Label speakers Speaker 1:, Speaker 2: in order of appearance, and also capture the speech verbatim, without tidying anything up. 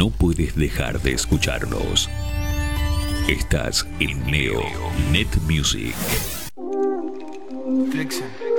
Speaker 1: no puedes dejar de escucharnos. Estás en Neo Net Music.
Speaker 2: Vixen.